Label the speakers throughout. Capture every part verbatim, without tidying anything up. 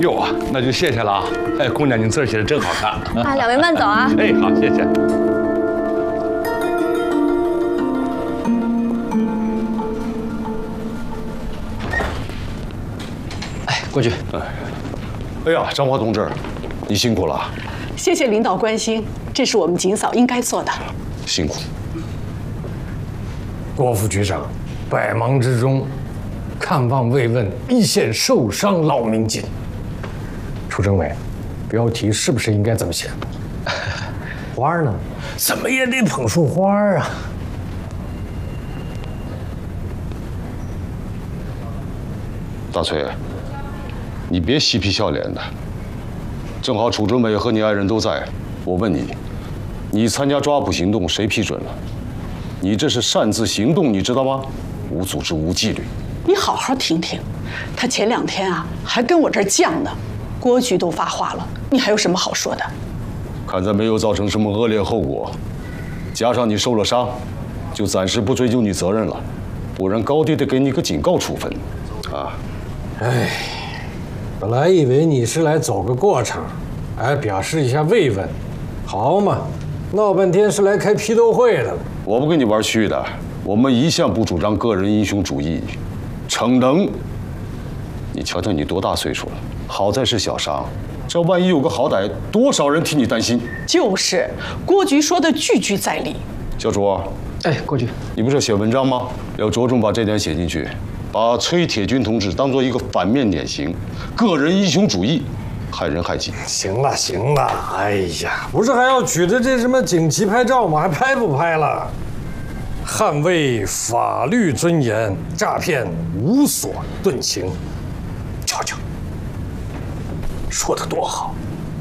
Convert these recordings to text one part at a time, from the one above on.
Speaker 1: 哟啊，那就谢谢了啊！哎，姑娘，您字写的真好看
Speaker 2: 啊！两位慢走啊！
Speaker 1: 哎，好，谢谢。
Speaker 3: 哎，过去。
Speaker 1: 哎，哎呀，张华同志，你辛苦了。
Speaker 4: 谢谢领导关心，这是我们警嫂应该做的。
Speaker 1: 辛苦。
Speaker 5: 郭副局长，百忙之中，看望慰问一线受伤老民警。楚政委，标题是不是应该这么写？花呢？怎么也得捧束花啊！
Speaker 1: 大崔，你别嬉皮笑脸的。正好楚政委和你爱人都在，我问你，你参加抓捕行动谁批准了？你这是擅自行动，你知道吗？无组织无纪律。
Speaker 4: 你好好听听，他前两天啊还跟我这儿犟呢，郭局都发话了，你还有什么好说的？
Speaker 1: 看在没有造成什么恶劣后果，加上你受了伤，就暂时不追究你责任了，不然高低得给你个警告处分，啊！
Speaker 5: 哎，本来以为你是来走个过场，哎，表示一下慰问，好嘛，闹半天是来开批斗会的。
Speaker 1: 我不跟你玩虚的，我们一向不主张个人英雄主义，逞能。你瞧瞧你多大岁数了，好在是小伤，这万一有个好歹，多少人替你担心。
Speaker 4: 就是，郭局说的句句在理。
Speaker 1: 小朱，
Speaker 3: 哎，郭局，
Speaker 1: 你不是写文章吗？要着重把这点写进去，把崔铁军同志当做一个反面典型，个人英雄主义，害人害己。
Speaker 5: 行了行了，哎呀，不是还要举着这什么警旗拍照吗？还拍不拍了？捍卫法律尊严，诈骗无所遁形。瞧瞧，说的多好。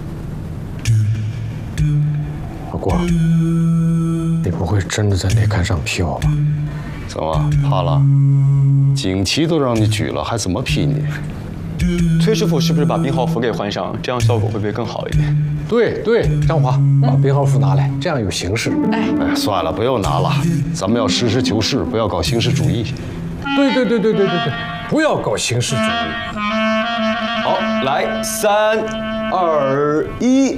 Speaker 5: 老郭，你不会真的在内刊上批我吧？
Speaker 1: 怎么怕了？警旗都让你举了，还怎么批你？
Speaker 3: 崔师傅是不是把编号符给换上？这样效果会不会更好一点？
Speaker 5: 对对，张华，把编号符拿来，这样有形式。
Speaker 4: 哎
Speaker 1: 哎，算了，不用拿了，咱们要实事求是，不要搞形式主义。
Speaker 5: 对对对对对对对，不要搞形式主义。
Speaker 3: 好，来，三、二、一。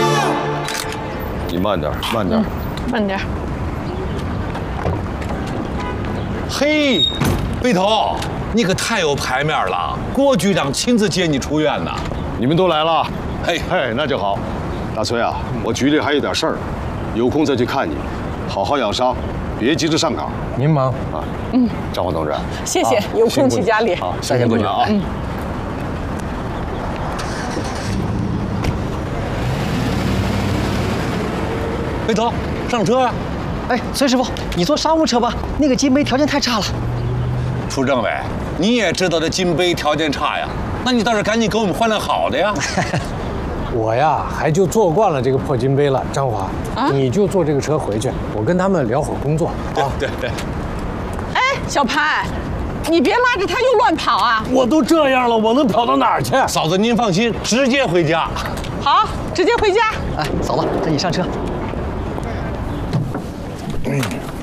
Speaker 1: 你慢点，慢点，
Speaker 4: 嗯、慢点。
Speaker 6: 嘿，背头，你可太有排面了！郭局长亲自接你出院呢。
Speaker 1: 你们都来了，
Speaker 6: 嘿，
Speaker 1: 嘿，那就好。大崔啊，我局里还有点事儿，有空再去看你，好好养伤，别急着上岗。
Speaker 5: 您忙
Speaker 1: 啊。嗯，张华同志，
Speaker 4: 谢谢，有空去家里。
Speaker 1: 好，谢谢郭局长啊。嗯。
Speaker 6: 背头，上车呀！
Speaker 3: 哎，崔师傅，你坐商务车吧，那个金杯条件太差了。
Speaker 6: 楚政委，你也知道这金杯条件差呀，那你倒是赶紧给我们换辆好的呀。
Speaker 5: 我呀，还就坐惯了这个破金杯了。张华，啊、你就坐这个车回去，我跟他们聊会儿工作。
Speaker 6: 对对对。
Speaker 4: 哎，小潘，你别拉着他又乱跑啊！
Speaker 5: 我都这样了，我能跑到哪儿去？
Speaker 6: 嫂子您放心，直接回家。
Speaker 4: 好，直接回家。
Speaker 3: 哎，嫂子，赶紧上车。
Speaker 5: 嗯。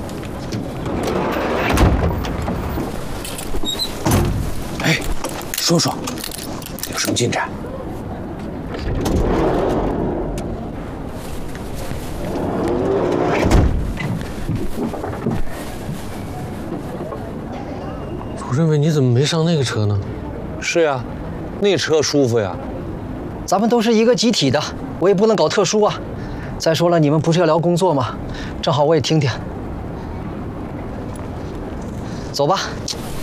Speaker 5: 哎，说说，有什么进展？楚政委，你怎么没上那个车呢？
Speaker 6: 是呀，那车舒服呀。
Speaker 3: 咱们都是一个集体的，我也不能搞特殊啊。再说了，你们不是要聊工作吗？正好我也听听。走吧。